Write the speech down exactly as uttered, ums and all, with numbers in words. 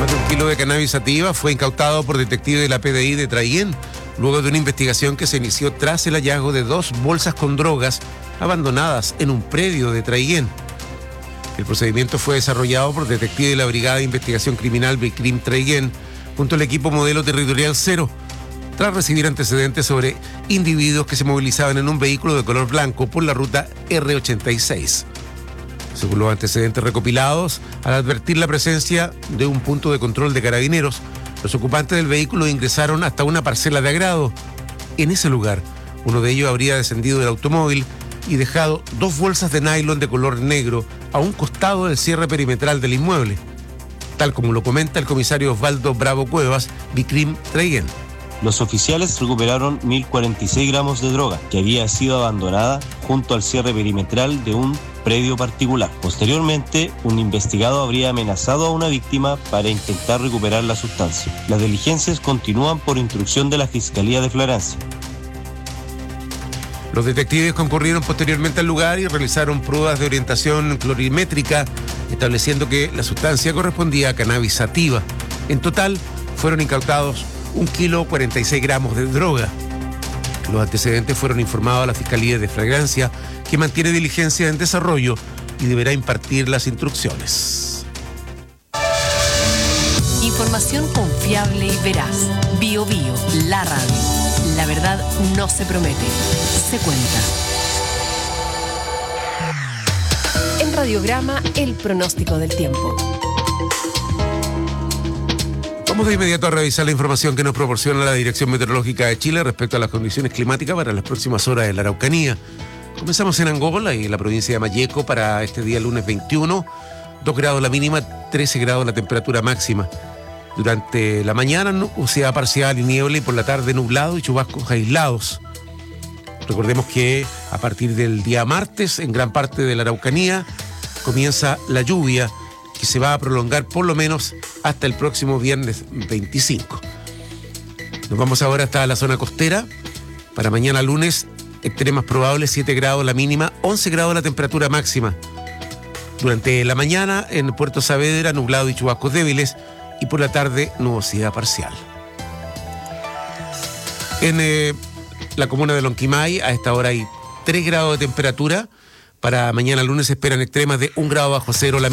Más de un kilo de cannabis sativa fue incautado por detectives de la P D I de Traiguén, luego de una investigación que se inició tras el hallazgo de dos bolsas con drogas abandonadas en un predio de Traiguén. El procedimiento fue desarrollado por detectives de la Brigada de Investigación Criminal Bicrim Traiguén, junto al equipo Modelo Territorial Cero, tras recibir antecedentes sobre individuos que se movilizaban en un vehículo de color blanco por la ruta R ochenta y seis. Según los antecedentes recopilados, al advertir la presencia de un punto de control de carabineros, los ocupantes del vehículo ingresaron hasta una parcela de agrado. En ese lugar, uno de ellos habría descendido del automóvil y dejado dos bolsas de nylon de color negro a un costado del cierre perimetral del inmueble, tal como lo comenta el comisario Osvaldo Bravo Cuevas, Bicrim Traiguén. Los oficiales recuperaron mil cuarenta y seis gramos de droga que había sido abandonada junto al cierre perimetral de un predio particular. Posteriormente, un investigado habría amenazado a una víctima para intentar recuperar la sustancia. Las diligencias continúan por instrucción de la Fiscalía de Florencia. Los detectives concurrieron posteriormente al lugar y realizaron pruebas de orientación clorimétrica, estableciendo que la sustancia correspondía a cannabis sativa. En total, fueron incautados un kilo cuarenta y seis gramos de droga. Los antecedentes fueron informados a la Fiscalía de Flagrancia, que mantiene diligencia en desarrollo y deberá impartir las instrucciones. Información confiable y veraz. Bio Bio, la radio. La verdad no se promete, se cuenta. En Radiograma, el pronóstico del tiempo. Vamos de inmediato a revisar la información que nos proporciona la Dirección Meteorológica de Chile respecto a las condiciones climáticas para las próximas horas en la Araucanía. Comenzamos en Angola y en la provincia de Malleco para este día lunes veintiuno, dos grados la mínima, trece grados la temperatura máxima. Durante la mañana nubosidad parcial y niebla, y por la tarde nublado y chubascos aislados. Recordemos que a partir del día martes en gran parte de la Araucanía comienza la lluvia, que se va a prolongar por lo menos hasta el próximo viernes veinticinco. Nos vamos ahora hasta la zona costera. Para mañana lunes, extremas probables, siete grados la mínima, once grados la temperatura máxima. Durante la mañana en Puerto Saavedra, nublado y chubascos débiles, y por la tarde nubosidad parcial. En eh, la comuna de Lonquimay, a esta hora hay tres grados de temperatura. Para mañana lunes se esperan extremas de un grado bajo cero la